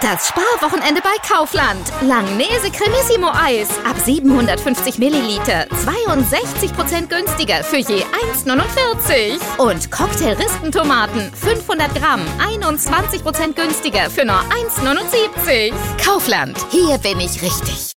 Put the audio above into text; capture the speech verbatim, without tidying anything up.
Das Sparwochenende bei Kaufland. Langnese Cremissimo Eis ab siebenhundertfünfzig Milliliter. zweiundsechzig Prozent günstiger für je eins neunundvierzig. Und Cocktail-Rispentomaten fünfhundert Gramm. einundzwanzig Prozent günstiger für nur eins neunundsiebzig. Kaufland. Hier bin ich richtig.